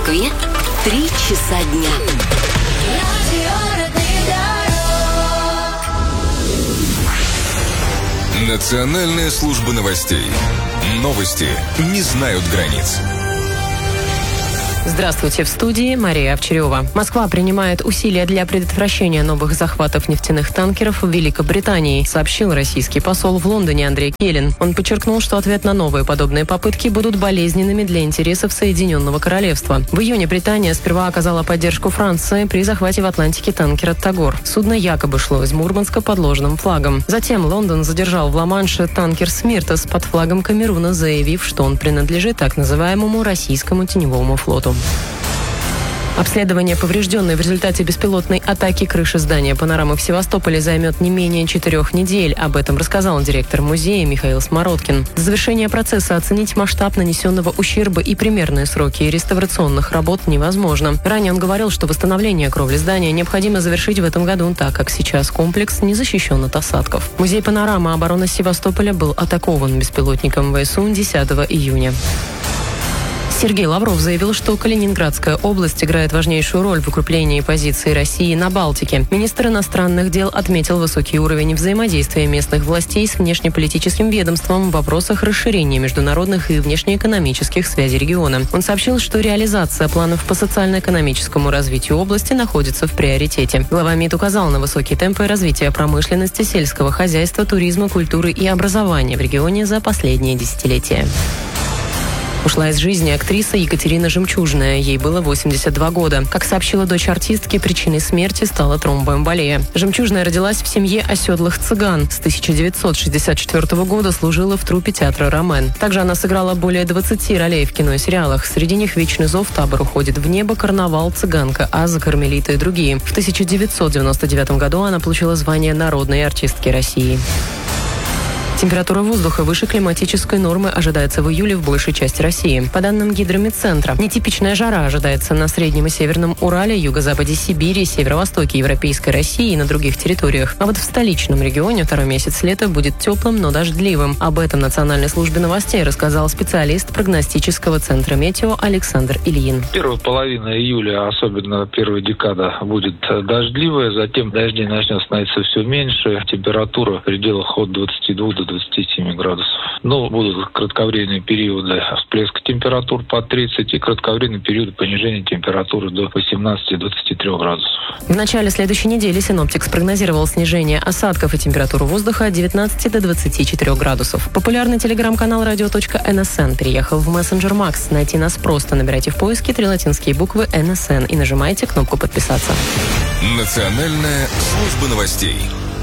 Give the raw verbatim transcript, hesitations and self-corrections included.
Москве три часа дня. Национальная служба новостей. Новости не знают границ. Здравствуйте, в студии Мария Овчарева. Москва принимает усилия для предотвращения новых захватов нефтяных танкеров в Великобритании, сообщил российский посол в Лондоне Андрей Келин. Он подчеркнул, что ответ на новые подобные попытки будут болезненными для интересов Соединенного Королевства. В июне Британия сперва оказала поддержку Франции при захвате в Атлантике танкера «Тагор». Судно якобы шло из Мурманска под ложным флагом. Затем Лондон задержал в Ла-Манше танкер «Смиртес» под флагом Камеруна, заявив, что он принадлежит так называемому российскому теневому флоту. Обследование поврежденной в результате беспилотной атаки крыши здания «Панорамы» в Севастополе займет не менее четырех недель. Об этом рассказал директор музея Михаил Смородкин. До завершения процесса оценить масштаб нанесенного ущерба и примерные сроки реставрационных работ невозможно. Ранее он говорил, что восстановление кровли здания необходимо завершить в этом году, так как сейчас комплекс не защищен от осадков. Музей «Панорама» обороны Севастополя был атакован беспилотником ВСУ десятого июня. Сергей Лавров заявил, что Калининградская область играет важнейшую роль в укреплении позиций России на Балтике. Министр иностранных дел отметил высокий уровень взаимодействия местных властей с внешнеполитическим ведомством в вопросах расширения международных и внешнеэкономических связей региона. Он сообщил, что реализация планов по социально-экономическому развитию области находится в приоритете. Глава МИД указал на высокие темпы развития промышленности, сельского хозяйства, туризма, культуры и образования в регионе за последние десятилетия. Ушла из жизни актриса Екатерина Жемчужная. Ей было восемьдесят два года. Как сообщила дочь артистки, причиной смерти стала тромбоэмболия. Жемчужная родилась в семье оседлых цыган. С тысяча девятьсот шестьдесят четвёртого года служила в труппе театра «Ромен». Также она сыграла более двадцати ролей в кино и сериалах. Среди них «Вечный зов», «Табор уходит в небо», «Карнавал», «Цыганка», «Аза», «Кармелита» и другие. В тысяча девятьсот девяносто девятом году она получила звание народной артистки России. Температура воздуха выше климатической нормы ожидается в июле в большей части России. По данным Гидрометцентра, нетипичная жара ожидается на Среднем и Северном Урале, юго-западе Сибири, северо-востоке Европейской России и на других территориях. А вот в столичном регионе второй месяц лета будет теплым, но дождливым. Об этом Национальной службе новостей рассказал специалист прогностического центра «Метео» Александр Ильин. Первая половина июля, особенно первая декада, будет дождливая, затем дождей начнет становиться все меньше, температура в пределах от двадцати двух до двадцати семи градусов. Но будут кратковременные периоды всплеска температур по тридцать и кратковременные периоды понижения температуры до восемнадцати двадцати трёх градусов. В начале следующей недели синоптик спрогнозировал снижение осадков и температуру воздуха от девятнадцати до двадцати четырёх градусов. Популярный телеграм-канал радио точка эн эс эн переехал в мессенджер Макс. Найти нас просто набирайте в поиске три латинские буквы эн эс эн и нажимайте кнопку «Подписаться». Национальная служба новостей.